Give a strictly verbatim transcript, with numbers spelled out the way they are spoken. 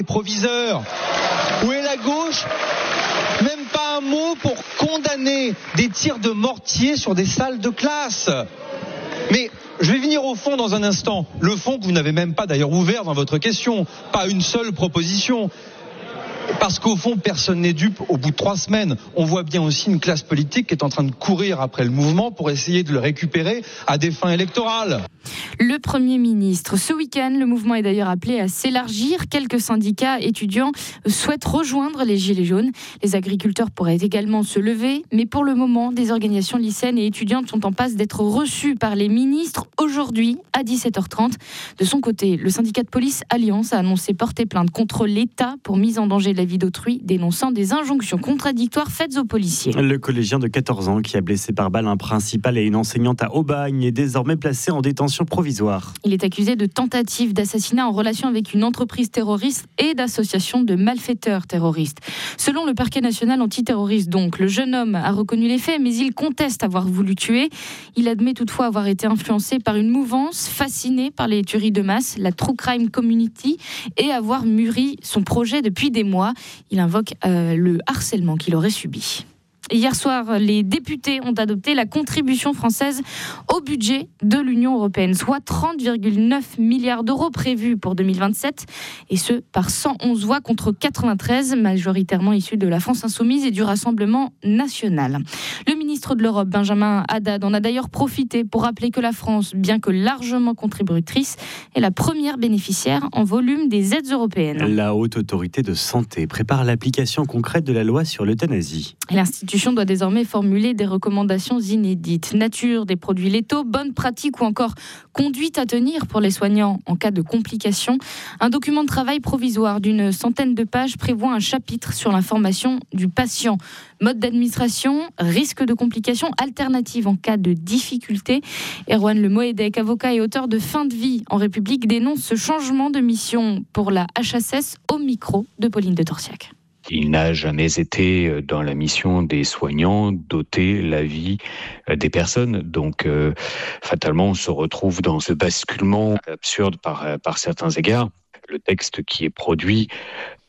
Proviseur, où est la gauche? Même pas un mot pour condamner des tirs de mortier sur des salles de classe. Mais je vais venir au fond dans un instant. Le fond que vous n'avez même pas d'ailleurs ouvert dans votre question. Pas une seule proposition. Parce qu'au fond, personne n'est dupe. Au bout de trois semaines, on voit bien aussi une classe politique qui est en train de courir après le mouvement pour essayer de le récupérer à des fins électorales. Le Premier ministre. Ce week-end, le mouvement est d'ailleurs appelé à s'élargir. Quelques syndicats étudiants souhaitent rejoindre les Gilets jaunes. Les agriculteurs pourraient également se lever. Mais pour le moment, des organisations lycéennes et étudiantes sont en passe d'être reçues par les ministres aujourd'hui à dix-sept heures trente. De son côté, le syndicat de police Alliance a annoncé porter plainte contre l'État pour mise en danger de la vie d'autrui, dénonçant des injonctions contradictoires faites aux policiers. Le collégien de quatorze ans qui a blessé par balle un principal et une enseignante à Aubagne est désormais placé en détention provisoire. Il est accusé de tentative d'assassinat en relation avec une entreprise terroriste et d'association de malfaiteurs terroristes. Selon le parquet national antiterroriste, donc, le jeune homme a reconnu les faits, mais il conteste avoir voulu tuer. Il admet toutefois avoir été influencé par une mouvance, fasciné par les tueries de masse, la True Crime Community, et avoir mûri son projet depuis des mois. Il invoque euh, le harcèlement qu'il aurait subi. Hier soir, les députés ont adopté la contribution française au budget de l'Union européenne, soit trente virgule neuf milliards d'euros prévus pour deux mille vingt-sept, et ce, par cent onze voix contre quatre-vingt-treize, majoritairement issues de la France Insoumise et du Rassemblement National. Le ministre de l'Europe, Benjamin Haddad, en a d'ailleurs profité pour rappeler que la France, bien que largement contributrice, est la première bénéficiaire en volume des aides européennes. La Haute Autorité de Santé prépare l'application concrète de la loi sur l'euthanasie. L'institution doit désormais formuler des recommandations inédites. Nature des produits létaux, bonnes pratiques ou encore conduite à tenir pour les soignants en cas de complications. Un document de travail provisoire d'une centaine de pages prévoit un chapitre sur l'information du patient. Mode d'administration, risque de complications, alternatives en cas de difficulté. Erwan Le Moëdec, avocat et auteur de Fin de vie en République, dénonce ce changement de mission pour la H S S au micro de Pauline de Torsiac. Il n'a jamais été dans la mission des soignants d'ôter la vie des personnes. Donc, euh, fatalement, on se retrouve dans ce basculement absurde par, par certains égards. Le texte qui est produit